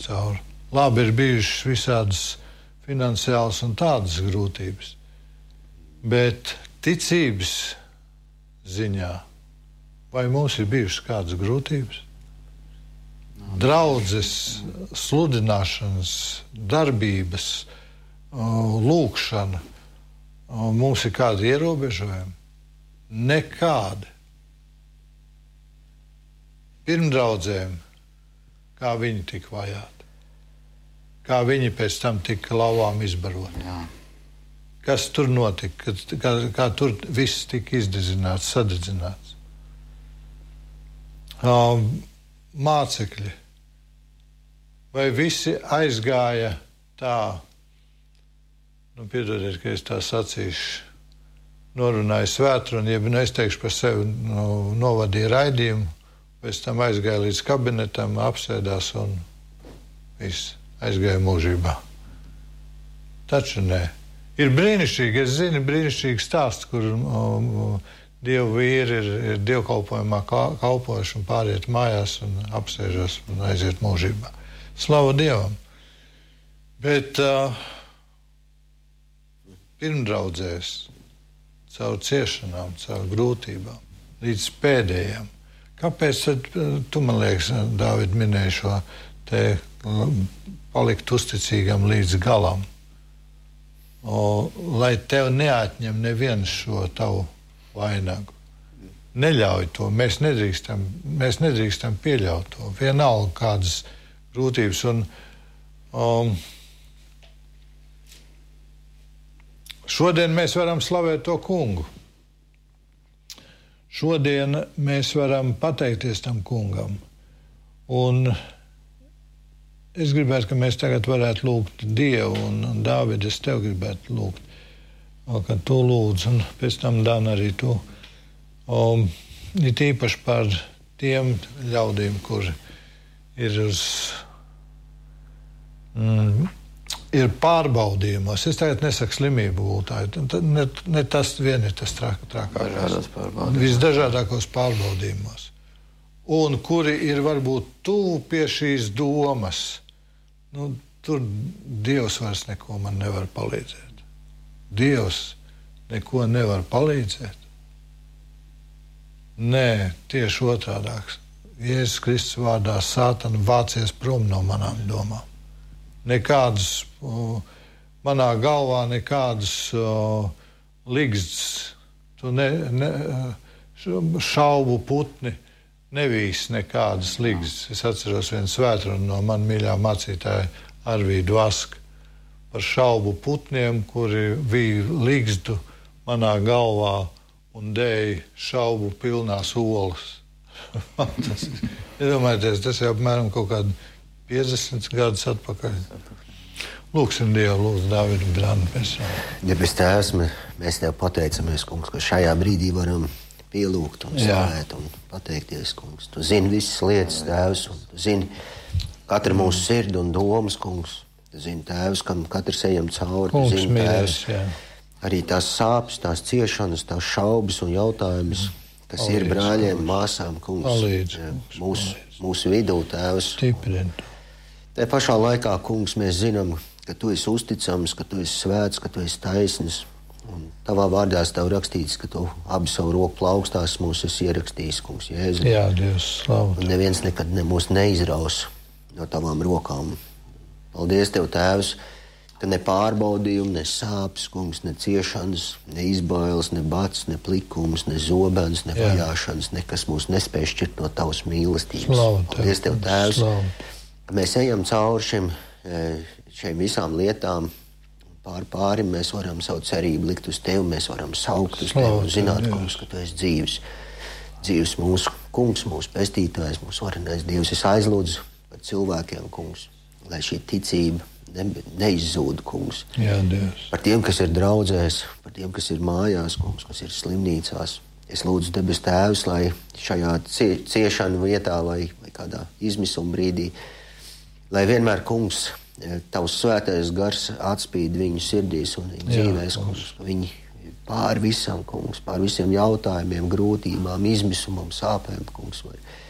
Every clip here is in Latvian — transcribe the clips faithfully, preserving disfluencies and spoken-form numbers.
cauri. Labi, ir bijušas visādas finansiālas un tādas grūtības, bet ticības ziņā vai mums ir bijušas kādas grūtības? Draudzes, sludināšanas, darbības, lūkšana, mums ir kādi ierobežojumi? Nekādi. Pirmdraudzēm, kā viņi tika vajāti, kā viņi pēc tam tika lauvām izbaroti. Jā. Kas tur notika, kā, kā tur viss tika izdedzināts, sadedzināts. Um, mācekļi, vai visi aizgāja tā, nu, piedodiet, ka es tā sacīšu, norunāju svētrunu, ja es teikšu par sevi, nu, novadīju raidījumu, pēc tam aizgāja līdz kabinetam, apsēdās un viss aizgāja mūžībā. Taču nē. Ir brīnišķīgi, es zinu, brīnišķīgi stāsts, kur um, dievu vīri ir, ir dievkalpojumā kalpojuši un pāriet mājās un apsēžas un aiziet mūžībā. Slava Dievam! Bet uh, pirmdraudzēs, caur ciešanām, caur grūtībām, līdz pēdējām. Kāpēc tad, tu, man liekas, Dāvid, minēji šo te palikt uzticīgam līdz galam, o, lai tev neatņem neviens šo tavu vainagu. Neļauj to, mēs nedrīkstam, mēs nedrīkstam pieļaut to, vienalga kādas grūtības. Un, um, šodien mēs varam slavēt to kungu. Šodien mēs varam pateikties tam kungam. Un es gribētu, ka mēs tagad varētu lūgt Dievu, un, un Dāvid, es tev gribētu lūgt, ka tu lūdz, un pēc tam, Dana, arī tu. Um, it īpaši par tiem ļaudīm, kuri ir uz... Mm, ir pārbaudījumos. Es tagad nesaku slimību gultāju. Ne, ne tas vien ir tas trāk, trakākais. Visdažādākos pārbaudījumos. Un kuri ir varbūt tuvu pie šīs domas. Nu, tur Dievs vairs neko man nevar palīdzēt. Dievs neko nevar palīdzēt. Nē, tieši otrādāks. Jēzus Kristus vārdā Sātana vācies prom no manām domām. Nekādas, uh, manā galvā nekādas uh, ligzdas, tu ne, ne, šaubu putni nevīs nekādas ligzdas. Es atceros vienu svētrunu no man mīļā mācītāja Arvīdu Vasku par šaubu putniem, kuri bija ligzdu manā galvā un dēja šaubu pilnās olas. tas, iedomājieties, tas jau apmēram kaut kādu piecdesmit gadus atpakaļ. Lūksim Dievu, lūdzu Dāvidu un Brānu pēc tam. Debes Tēvs, mēs Tev pateicamies, kungs, ka šajā brīdī varam pielūgt un slavēt un pateikties, kungs. Tu zini visas lietas, Tēvs, un tu zini katru mūsu sirdi un domas, kungs. Tu zini, Tēvs, kam katrs ejam cauri. Kungs, tu zini, mīļais, Tēvs, jā. Arī tās sāpes, tās ciešanas, tās šaubas un jautājumus, kas palīdz, ir brāļiem, māsām, kungs. Palīdz, kungs mūsu, mūsu vidū, Tēvs. Stiprintu. Te pašā laikā, kungs, mēs zinām, ka Tu esi uzticams, ka Tu esi svēts, ka Tu esi taisns. Un Tavā vārdā Tev rakstīts, ka Tu abi savu roku plaukstās mūs esi ierakstījis, kungs, Jēzu. Jā, Dievs, slavu. Un neviens nekad ne mūs neizraus no Tavām rokām. Paldies Tev, Tēvs, ka ne pārbaudījumi, ne sāpes, kungs, ne ciešanas, ne izbailes, ne bats, ne plikums, ne zobens, ne vajāšanas, nekas mūs nespēj šķirt no Tavas mīlestības. Slavu Paldies Tev, Tēvs, slavu. Ka mēs ejam cauri šim, šiem visām lietām, pār pāri mēs varam savu cerību likt uz Tevi, mēs varam saukt uz Tevi un zināt, kungs, ka Tu esi dzīvs. Dzīvs mūsu kungs, mūsu pestītājs, mūsu varenais Dievs. Es aizlūdzu par cilvēkiem, kungs, lai šī ticība ne, neizzūd, kungs. Jā, Dievs. Par tiem, kas ir draudzēs, par tiem, kas ir mājās, kungs, kas ir slimnīcās. Es lūdzu, debes Tēvs, lai šajā cie, ciešanu vietā vai, vai kādā izmisuma brīdī, lai vienmēr, kungs, Tavs svētais gars atspīd viņu sirdīs un viņu dzīvēs, kungs, ka viņi pār visam, kungs, pār visiem jautājumiem, grūtībām, izmisumam, sāpēm, kungs, var,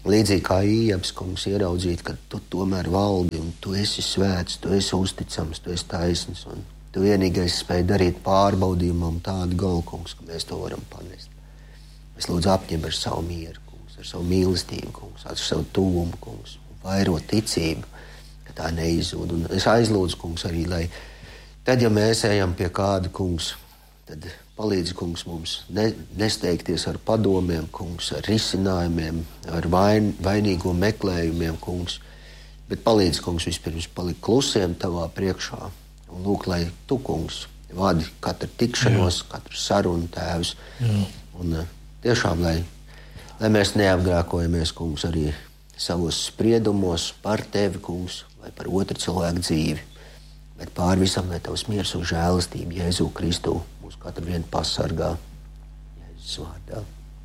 līdzīgi kā Ījabs, kungs, ieraudzīt, ka tu tomēr valdi un tu esi svēts, tu esi uzticams, tu esi taisns un tu vienīgais spēj darīt pārbaudījumam tādu galu, kungs, ka mēs to varam panest. Es lūdzu apņem ar savu mieru, kungs, ar savu mīlestību, kungs, ar savu tuvumu, kungs, un vairo ticību, ka tā neizzūd. Un es aizlūdzu, kungs, arī, lai tad, ja mēs ejam pie kāda, kungs, tad palīdzi, kungs, mums ne, nesteigties ar padomiem, kungs, ar risinājumiem, ar vain, vainīgo meklējumiem, kungs, bet palīdzi, kungs, vispirms palikt klusiem tavā priekšā un lūk, lai tu, kungs, vadi katru tikšanos, Jā. Katru sarunu, tēvs. Jā. Un tiešām, lai, lai mēs neapgrēkojamies, kungs, arī savos spriedumos par tevi, kungs, vai par otru cilvēku dzīvi, bet pār visam, lai tavs miers un žēlastība Jēzu Kristu mūs katru vienu pasargā. Jēzus vārdā.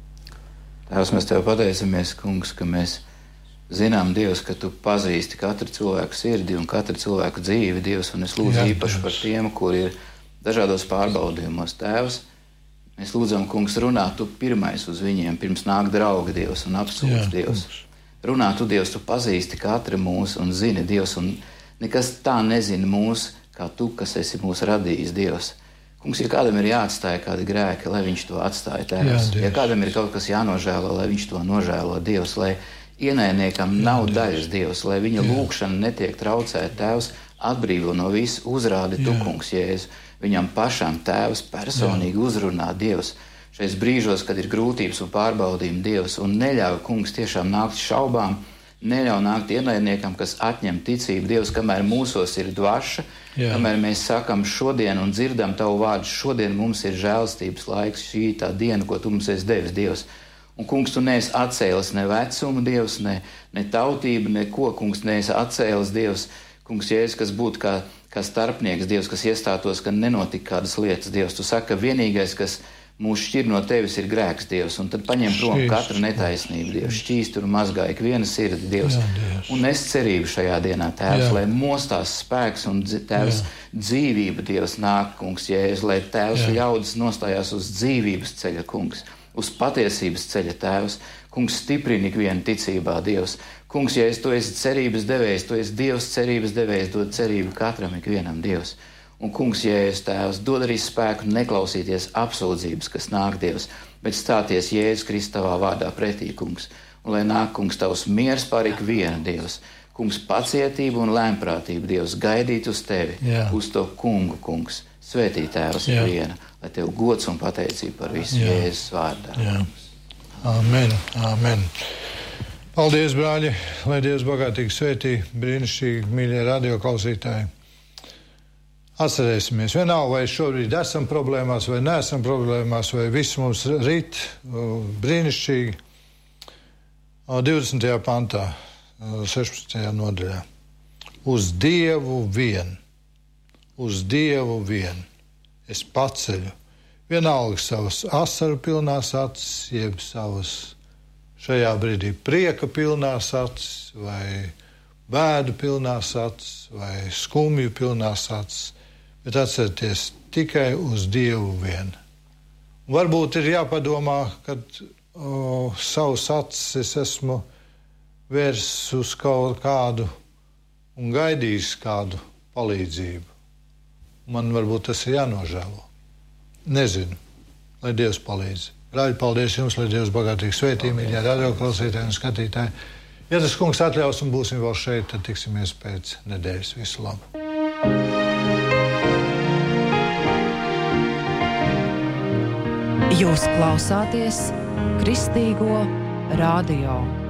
Tēvs, mēs tev pateicamies, kungs, ka mēs zinām, Dievs, ka tu pazīsti katru cilvēku sirdi un katru cilvēku dzīvi, Dievs, un es lūdzu Jā, īpaši par tiem, kuri ir dažādos pārbaudījumos. Tēvs, mēs lūdzam, kungs, runā tu pirmais uz viņiem, pirms nāk draugi, Dievs, un apsūdz, Dievs. Runā tu, Dievs, tu pazīsti katru mūs un zini, Dievs, un nekas tā nezina mūs, kā tu, kas esi mūs radījis, Dievs. Kungs, ja kādam ir jāatstāja kādi grēki, lai viņš to atstāja, Tēvs. Jā, ja kādam ir kaut kas jānožēlo, lai viņš to nožēlo, Dievs, lai ienaidniekam nav daļas, Dievs, lai viņa Jā. Lūkšana netiek traucēta, Tēvs, atbrīvo no visu, uzrādi tu, kungs, Jēzu. Viņam pašam, Tēvs, personīgi Jā. Uzrunā, Dievs, šais brīžos, kad ir grūtības un pārbaudījumi, Dievs, un neļauj, kungs, tiešām nākt šaubām, neļauj nākt ienaidniekam, kas atņem ticību, Dievs, kamēr mūsos ir dvaša, Jā. Kamēr mēs sakam šodien un dzirdam tavu vārdu, šodien mums ir žēlstības laiks, šī tā diena, ko tu mums esi devis, Dievs. Un, kungs, tu neesi atcēlis ne vecumu, Dievs, ne, ne tautību, neko, kungs, neesi atcēlis, Dievs, kungs, Jēzus, kas būtu kā, kā starpnieks, Dievs, kas iestātos, ka nenotika kādas lietas, Dievs. Tu saki, ka vienīgais, kas mūs šķir no tevis, ir grēks, Dievs, un tad paņem prom katru netaisnību, Dievs, šķīst un mazgā ikviena sirdi, Dievs. Jā, Dievs. Un es cerību šajā dienā, Tēvs, Jā. Lai mostās spēks un Tēvs Jā. Dzīvība, Dievs, nāk, kungs, Jēzus, lai Tēvs Jā. Ļaudis nostājās uz dzīvības ceļa, kungs. Uz patiesības ceļa, Tēvs. Kungs, stiprini ikvienu ticībā, Dievs. Kungs, ja es tu esi cerības devējs, tu esi Dievs cerības devējs, dod cerību katram ikvienam, Dievs. Un, kungs, ja es, Tēvs, dod arī spēku neklausīties apsūdzības, kas nāk, Dievs, bet stāties Jēzus Kristu tavā vārdā pretī, kungs. Un lai nāk, kungs, tavs miers pār ikvienu, Dievs. Kungs, pacietību un lēmprātību, Dievs, gaidīt uz tevi, Jā. Uz to kungu, kungs. Svētī, Tēvs, ikviena, lai tev gods un pateicība par visu Jā. Jēzus vārdā. Jā. Amen, amen. Paldies, brāļi, lai Dievs bagātīgi svētī, brīnišķīgi, mīļie radioklausītāji. Atcerēsimies, vienalga, vai šobrīd esam problēmās, vai neesam problēmās, vai viss mums rīt brīnišķīgi. divdesmitajā pantā, sešpadsmitajā nodaļā. Uz Dievu vien. Uz Dievu vien es paceļu vienalga savas asaru pilnās acis, jeb savas šajā brīdī prieka pilnās acis, vai bēdu pilnās acis, vai skumju pilnās acis, bet atcerieties tikai uz Dievu vien. Un varbūt ir jāpadomā, kad o, savus acis es esmu vērsis uz kaut kādu un gaidījis kādu palīdzību. Man varbūt tas ir jānožēlo. Nezinu, lai Dievs palīdz. Brāļi, paldies jums, lai Dievs bagātīgi svētī, mīļie radioklausītāji un skatītāji. Ja tas kungs atļaus un būsim vēl šeit, tad tiksimies pēc nedēļas. Visu labu! Jūs klausāties Kristīgo radio.